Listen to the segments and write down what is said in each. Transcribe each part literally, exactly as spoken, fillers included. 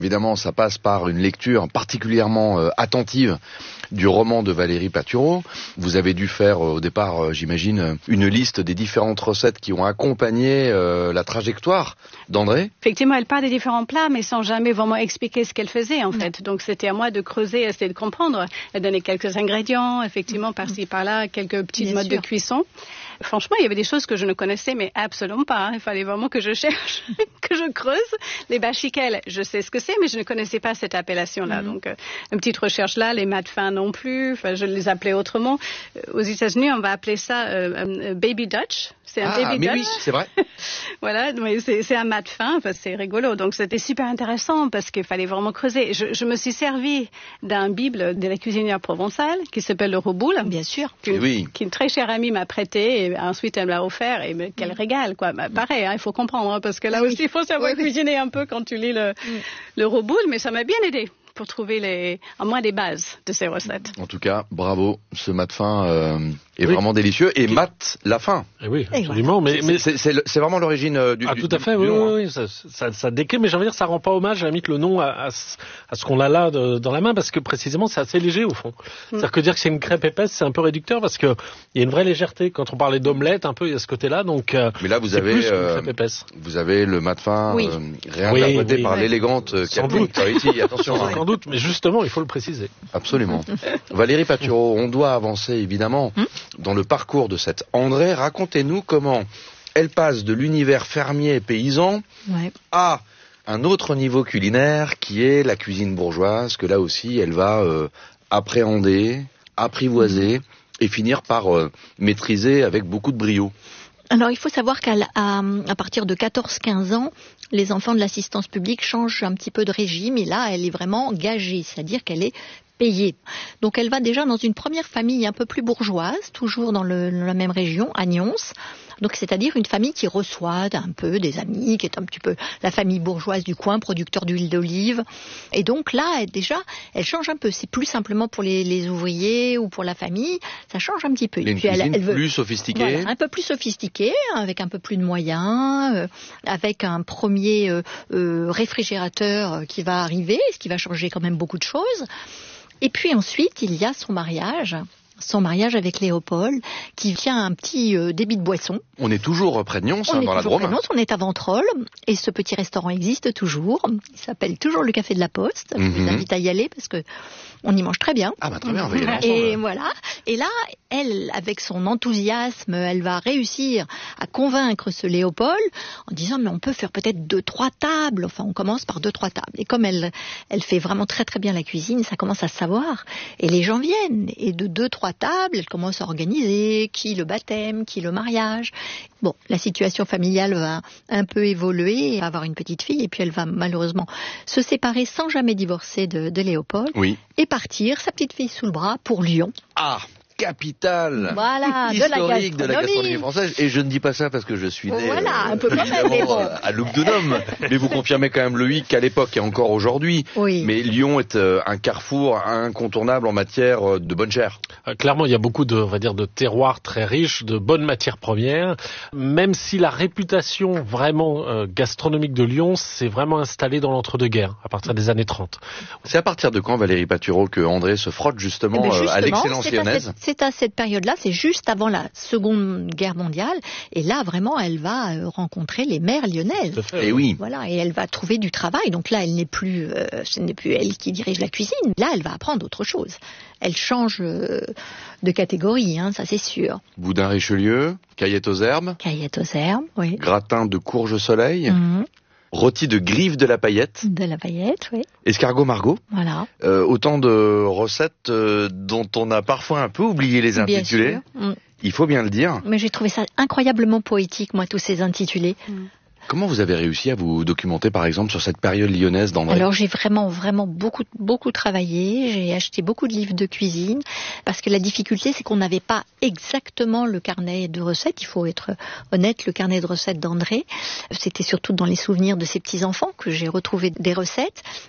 Évidemment, ça passe par une lecture particulièrement euh, attentive du roman de Valérie Patureau. Vous avez dû faire euh, au départ, euh, j'imagine, une liste des différentes recettes qui ont accompagné euh, la trajectoire d'André. Effectivement, elle parle des différents plats, mais sans jamais vraiment expliquer ce qu'elle faisait, en fait. Donc, c'était à moi de creuser, essayer de comprendre. Elle donnait quelques ingrédients, effectivement, par-ci, par-là, quelques petits Bien modes sûr. de cuisson. Franchement, il y avait des choses que je ne connaissais, mais absolument pas. Hein. Il fallait vraiment que je cherche, que je creuse. Les bachicelles, je sais ce que c'est, mais je ne connaissais pas cette appellation-là. Mm-hmm. Donc, euh, une petite recherche là, les mâts de fin non plus. Enfin, je les appelais autrement. Euh, aux États-Unis, on va appeler ça euh, euh, baby Dutch. C'est un ah, baby mais Dutch. oui, c'est vrai. Voilà, mais c'est, c'est un mat de fin, enfin, c'est rigolo. Donc c'était super intéressant parce qu'il fallait vraiment creuser. Je, je me suis servi d'un bible de la cuisinière provençale qui s'appelle le Roboul. Bien sûr. Qu'une, oui. qu'une très chère amie m'a prêté et ensuite elle me l'a offert et mais, quel régal, quoi. Bah, pareil, hein, il faut comprendre hein, parce que là aussi il faut savoir oui, cuisiner un peu quand tu lis le, oui. le Roboul, mais ça m'a bien aidé pour trouver les, au moins des bases de ces recettes. En tout cas, bravo, ce mat de fin euh, est oui. vraiment délicieux. Et mat la fin. Et oui, absolument. Mais, mais c'est, c'est, c'est vraiment l'origine euh, du. Ah, du, tout à fait. du, oui, du oui, nom, oui. Ça, ça, ça décrit, mais j'ai envie de dire, ça rend pas hommage à la limite le nom à, à, à ce qu'on a là de, dans la main, parce que précisément, c'est assez léger au fond. Mm. C'est-à-dire que dire que c'est une crêpe épaisse, c'est un peu réducteur, parce que il y a une vraie légèreté. Quand on parlait d'omelette, un peu, il y a ce côté-là. Donc, euh, mais là, vous c'est avez, plus euh, une crêpe épaisse. Vous avez le mat de fin oui. euh, réinterprété oui, par oui, l'élégante oui. Catherine Cariti. Attention. Sans doute, mais justement, il faut le préciser. Absolument. Valérie Patureau, on doit avancer évidemment hmm dans le parcours de cette André. Racontez-nous comment elle passe de l'univers fermier et paysan ouais. à un autre niveau culinaire qui est la cuisine bourgeoise, que là aussi elle va euh, appréhender, apprivoiser mmh. et finir par euh, maîtriser avec beaucoup de brio. Alors, il faut savoir qu'à à, à partir de quatorze quinze ans, les enfants de l'assistance publique changent un petit peu de régime et là, elle est vraiment gagée, c'est-à-dire qu'elle est payée. Donc, elle va déjà dans une première famille un peu plus bourgeoise, toujours dans, le, dans la même région, à Nyons. Donc, c'est-à-dire une famille qui reçoit un peu des amis, qui est un petit peu la famille bourgeoise du coin, producteur d'huile d'olive. Et donc là, elle, déjà, elle change un peu. C'est plus simplement pour les, les ouvriers ou pour la famille. Ça change un petit peu. Il y a une puis cuisine elle, elle veut, plus sophistiquée. Voilà, un peu plus sophistiquée, avec un peu plus de moyens, euh, avec un premier euh, euh, réfrigérateur qui va arriver, ce qui va changer quand même beaucoup de choses. Et puis ensuite, il y a son mariage. Son mariage avec Léopold, qui tient un petit euh, débit de boisson. On est toujours près de Nyons, on hein, est dans la Drôme. Nyons, on est à Ventrolle, et ce petit restaurant existe toujours. Il s'appelle toujours le Café de la Poste. Mm-hmm. Je vous invite à y aller parce que on y mange très bien. Ah bah très bien, on va y aller ensemble. Et voilà. Et là, elle, avec son enthousiasme, elle va réussir à convaincre ce Léopold en disant mais on peut faire peut-être deux, trois tables. Enfin, on commence par deux, trois tables. Et comme elle, elle fait vraiment très très bien la cuisine, ça commence à se savoir. Et les gens viennent. Et de deux, trois table, elle commence à organiser qui le baptême, qui le mariage. Bon, la situation familiale va un peu évoluer, elle va avoir une petite fille et puis elle va malheureusement se séparer sans jamais divorcer de, de Léopold oui. et partir, sa petite fille sous le bras, pour Lyon. Ah, capitale voilà, historique de la, de la gastronomie française. Et je ne dis pas ça parce que je suis né voilà, euh, un peu quand même, mais bon. à Lugdunum. Mais vous confirmez quand même, Loïc, qu'à l'époque et encore aujourd'hui, oui. mais Lyon est euh, un carrefour incontournable en matière euh, de bonne chair. Euh, clairement, il y a beaucoup de, on va dire, de terroirs très riches, de bonnes matières premières. Même si la réputation vraiment euh, gastronomique de Lyon s'est vraiment installée dans l'entre-deux-guerres, à partir des années trente. C'est à partir de quand, Valérie Patureau, que André se frotte justement, eh ben justement euh, à l'excellence c'est lyonnaise? à cette, C'est à cette période-là, c'est juste avant la Seconde Guerre mondiale, et là vraiment elle va euh, rencontrer les mères lyonnaises. Et oui. Voilà, et elle va trouver du travail. Donc là, elle n'est plus, euh, ce n'est plus elle qui dirige la cuisine. Là, elle va apprendre autre chose. Elle change euh, de catégorie, hein, ça c'est sûr. Boudin Richelieu, caillette aux herbes. Caillette aux herbes, oui. Gratin de courge soleil. Mmh. Rôti de griffes de la paillette. De la paillette, oui. Escargot Margot. Voilà. Euh, autant de recettes euh, dont on a parfois un peu oublié les intitulés. Bien sûr. Mm. Il faut bien le dire. Mais j'ai trouvé ça incroyablement poétique, moi, tous ces intitulés. Mm. Comment vous avez réussi à vous documenter, par exemple, sur cette période lyonnaise d'André? Alors, j'ai vraiment, vraiment beaucoup, beaucoup travaillé. J'ai acheté beaucoup de livres de cuisine. Parce que la difficulté, c'est qu'on n'avait pas exactement le carnet de recettes. Il faut être honnête, le carnet de recettes d'André. C'était surtout dans les souvenirs de ses petits-enfants que j'ai retrouvé des recettes.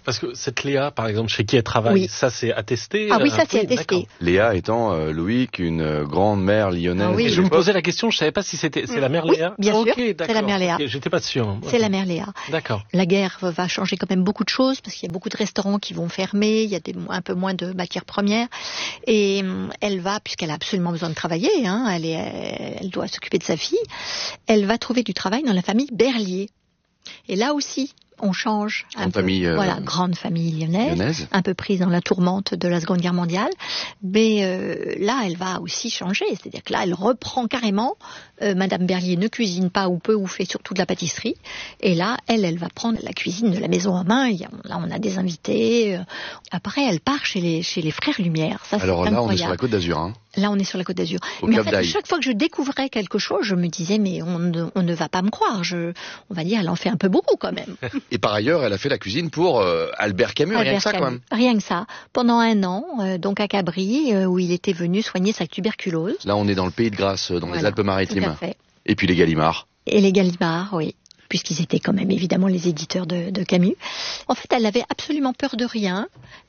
Parce que cette Léa, par exemple, chez qui elle travaille, oui. ça c'est attesté. Ah oui, ça euh, c'est oui, attesté. D'accord. Léa étant, euh, Loïc, une grande mère lyonnaise. Ah oui. Je me posais la question, je savais pas si c'était c'est la mère Oui, Léa. bien okay, sûr, c'est la mère Léa. Okay, j'étais pas sûr. C'est la mère Léa. D'accord. La guerre va changer quand même beaucoup de choses parce qu'il y a beaucoup de restaurants qui vont fermer, il y a des, un peu moins de matières premières et elle va, puisqu'elle a absolument besoin de travailler, hein, elle, est, elle doit s'occuper de sa fille, elle va trouver du travail dans la famille Berlier. Et là aussi, on change un peu. Famille, euh, voilà, grande famille lyonnaise, lyonnaise, un peu prise dans la tourmente de la Seconde Guerre mondiale. Mais euh, là, elle va aussi changer. C'est-à-dire que là, elle reprend carrément. Euh, Madame Berlier ne cuisine pas ou peu ou fait surtout de la pâtisserie. Et là, elle, elle va prendre la cuisine de la maison en main. Il y a, là, on a des invités. Après, elle part chez les chez les frères Lumière. Ça, alors c'est là, incroyable. on est sur la Côte d'Azur. Hein. Là, on est sur la Côte d'Azur. Au mais Cap en fait, d'Aille. chaque fois que je découvrais quelque chose, je me disais, mais on ne, on ne va pas me croire. Je, on va dire, elle en fait un peu beaucoup quand même. Et par ailleurs, elle a fait la cuisine pour euh, Albert Camus, Albert rien que ça Camus. quand même. Rien que ça. Pendant un an, euh, donc à Cabris, euh, où il était venu soigner sa tuberculose. Là, on est dans le pays de Grâce, dans Voilà, les Alpes-Maritimes. tout à fait. Et puis les Gallimards. Et les Gallimards, oui. Puisqu'ils étaient quand même évidemment les éditeurs de, de Camus. En fait, elle avait absolument peur de rien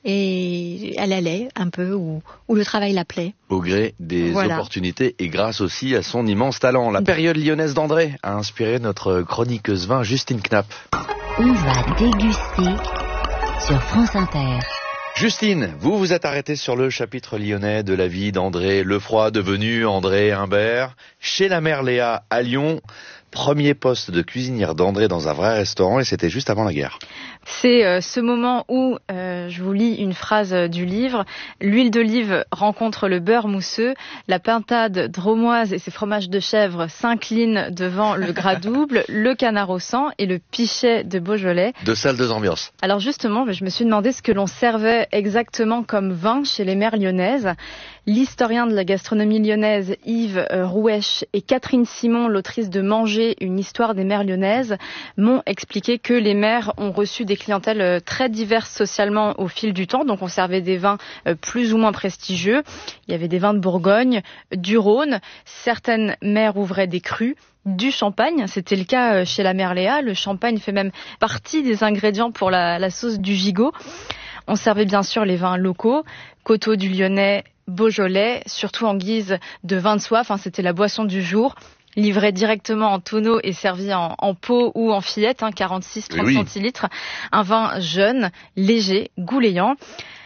et elle allait un peu où, où le travail l'appelait. Au gré des Voilà. opportunités et grâce aussi à son immense talent. La période lyonnaise d'André a inspiré notre chroniqueuse vin Justine Knapp. On va déguster sur France Inter. Justine, vous vous êtes arrêtée sur le chapitre lyonnais de la vie d'André Lefroy, devenu André Humbert, chez la mère Léa à Lyon. Premier poste de cuisinière d'André dans un vrai restaurant et c'était juste avant la guerre. C'est euh, ce moment où, euh, je vous lis une phrase euh, du livre, l'huile d'olive rencontre le beurre mousseux, la pintade dromoise et ses fromages de chèvre s'inclinent devant le gras double, le canard au sang et le pichet de Beaujolais. Deux salles, deux ambiances. Alors justement, je me suis demandé ce que l'on servait exactement comme vin chez les mères lyonnaises. L'historien de la gastronomie lyonnaise Yves euh, Rouèche et Catherine Simon, l'autrice de Manger, une histoire des mères lyonnaises, m'ont expliqué que les mères ont reçu des clientèles euh, très diverses socialement au fil du temps. Donc on servait des vins euh, plus ou moins prestigieux. Il y avait des vins de Bourgogne, du Rhône. Certaines mères ouvraient des crus. Du champagne, c'était le cas chez la mère Léa. Le champagne fait même partie des ingrédients pour la, la sauce du gigot. On servait bien sûr les vins locaux, Coteaux du Lyonnais, Beaujolais, surtout en guise de vin de soif, hein, c'était la boisson du jour, livrée directement en tonneau et servie en, en pot ou en fillette, hein, quarante-six à trente oui. centilitres. Un vin jeune, léger, goulayant.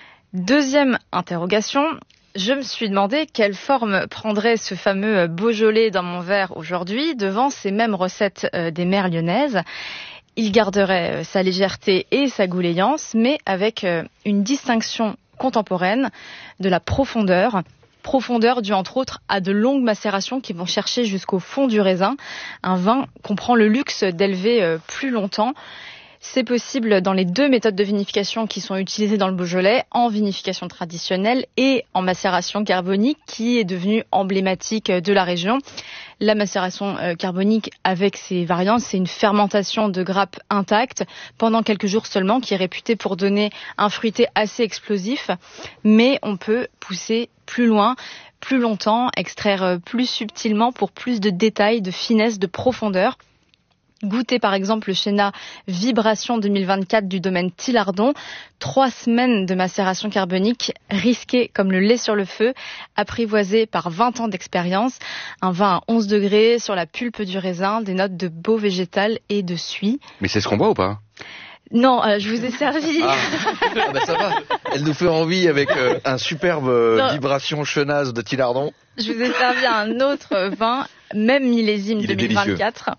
Deuxième interrogation. Je me suis demandé quelle forme prendrait ce fameux Beaujolais dans mon verre aujourd'hui devant ces mêmes recettes euh, des mères lyonnaises. Il garderait euh, sa légèreté et sa goulayance, mais avec euh, une distinction contemporaine de la profondeur. Profondeur due entre autres à de longues macérations qui vont chercher jusqu'au fond du raisin. Un vin qu'on prend le luxe d'élever euh, plus longtemps. C'est possible dans les deux méthodes de vinification qui sont utilisées dans le Beaujolais, en vinification traditionnelle et en macération carbonique qui est devenue emblématique de la région. La macération carbonique avec ses variantes, c'est une fermentation de grappes intactes pendant quelques jours seulement qui est réputée pour donner un fruité assez explosif, mais on peut pousser plus loin, plus longtemps, extraire plus subtilement pour plus de détails, de finesse, de profondeur. Goûter par exemple le Chénat Vibration deux mille vingt-quatre du domaine Tillardon. Trois semaines de macération carbonique, risqué comme le lait sur le feu, apprivoisé par vingt ans d'expérience. Un vin à onze degrés sur la pulpe du raisin, des notes de beau végétal et de suie. Mais c'est ce qu'on boit ou pas? Non, euh, je vous ai servi. Ah, ah bah ça va. Elle nous fait envie avec euh, un superbe euh, Vibration Chenasse de Tillardon. Je vous ai servi un autre vin, même millésime deux mille vingt-quatre.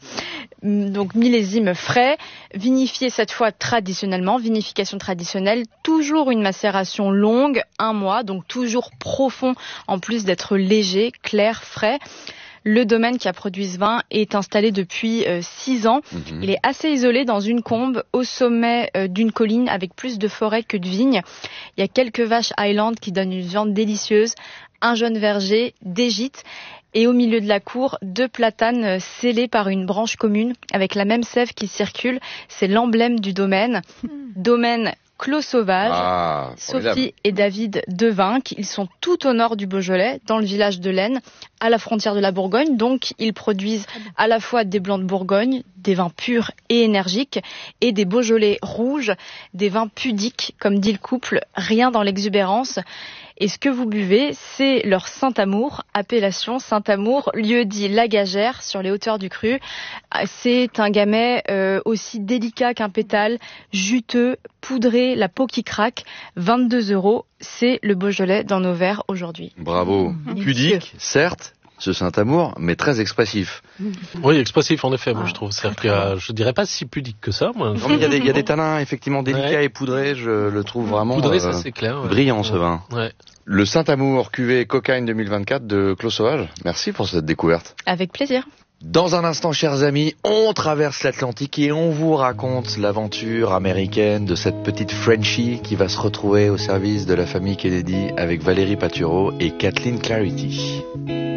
Donc millésime frais, vinifié cette fois traditionnellement, vinification traditionnelle, toujours une macération longue, un mois, donc toujours profond en plus d'être léger, clair, frais. Le domaine qui a produit ce vin est installé depuis euh, six ans. Mmh. Il est assez isolé dans une combe au sommet euh, d'une colline avec plus de forêt que de vignes. Il y a quelques vaches Highland qui donnent une viande délicieuse, un jeune verger, des gîtes. Et au milieu de la cour, deux platanes scellés par une branche commune avec la même sève qui circule. C'est l'emblème du domaine. Mmh. Domaine Clos Sauvage, Ah, Sophie et David Devinck. Ils sont tout au nord du Beaujolais, dans le village de l'Aisne, à la frontière de la Bourgogne. Donc, ils produisent à la fois des blancs de Bourgogne, des vins purs et énergiques, et des Beaujolais rouges, des vins pudiques, comme dit le couple, rien dans l'exubérance. Et ce que vous buvez, c'est leur Saint-Amour, appellation Saint-Amour, lieu dit La Gagère, sur les hauteurs du Cru. C'est un gamay euh, aussi délicat qu'un pétale, juteux, poudré, la peau qui craque, vingt-deux euros. C'est le Beaujolais dans nos verres aujourd'hui. Bravo. Mmh. Pudique, certes, ce Saint-Amour, mais très expressif. Oui, expressif en effet, moi je trouve. C'est-à-dire que euh, je dirais pas si pudique que ça. Moi. Non, mais il y a des, il y a des tanins effectivement délicats ouais. et poudrés. Je le trouve vraiment Poudré, euh, ça, c'est clair, ouais. brillant ce ouais. vin. Ouais. Le Saint-Amour cuvée Cocagne deux mille vingt-quatre de Clos Sauvage. Merci pour cette découverte. Avec plaisir. Dans un instant, chers amis, on traverse l'Atlantique et on vous raconte l'aventure américaine de cette petite Frenchie qui va se retrouver au service de la famille Kennedy avec Valérie Patureau et Kathleen Clarity.